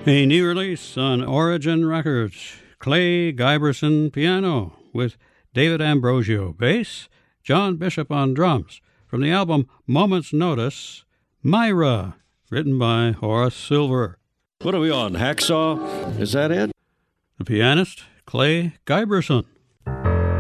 A new release on Origin Records, Clay Giberson piano with David Ambrosio bass, John Bishop on drums, from the album Moment's Notice, Myra, written by Horace Silver. What are we on, Hacksaw? Is that it? The pianist, Clay Giberson.